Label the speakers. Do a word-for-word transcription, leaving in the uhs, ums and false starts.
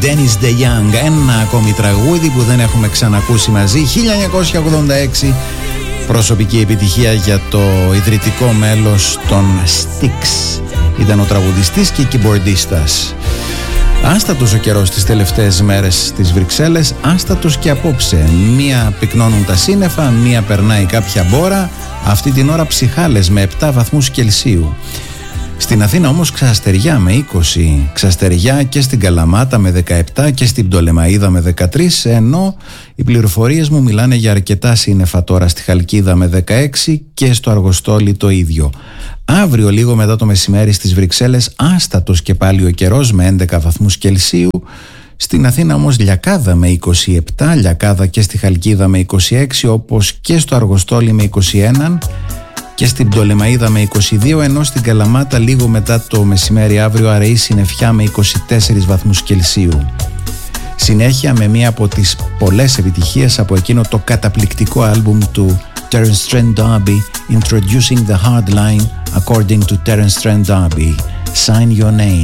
Speaker 1: Dennis DeYoung, ένα ακόμη τραγούδι που δεν έχουμε ξανακούσει μαζί. χίλια εννιακόσια ογδόντα έξι, προσωπική επιτυχία για το ιδρυτικό μέλος των Styx. Ήταν ο τραγουδιστής και κιμπορντίστας. Άστατος ο καιρός τις τελευταίες μέρες στις Βρυξέλλες, άστατος και απόψε. Μία πυκνώνουν τα σύννεφα, μία περνάει κάποια μπόρα. Αυτή την ώρα ψιχάλες με επτά βαθμούς Κελσίου. Στην Αθήνα όμως ξαστεριά με είκοσι, ξαστεριά και στην Καλαμάτα με δεκαεπτά και στην Πτολεμαΐδα με δεκατρία, ενώ οι πληροφορίες μου μιλάνε για αρκετά σύννεφα τώρα στη Χαλκίδα με δεκαέξι και στο Αργοστόλι το ίδιο. Αύριο λίγο μετά το μεσημέρι στις Βρυξέλλες άστατος και πάλι ο καιρός με έντεκα βαθμούς Κελσίου. Στην Αθήνα όμως λιακάδα με είκοσι επτά, λιακάδα και στη Χαλκίδα με είκοσι έξι, όπως και στο Αργοστόλι με είκοσι ένα και στην Πτολεμαΐδα με είκοσι δύο, ενώ στην Καλαμάτα λίγο μετά το μεσημέρι αύριο αραιή συννεφιά με είκοσι τέσσερα βαθμούς Κελσίου. Συνέχεια με μία από τις πολλές επιτυχίες από εκείνο το καταπληκτικό άλμπουμ του Terence Trent D'Arby, Introducing the Hard Line according to Terence Trent D'Arby, Sign Your Name.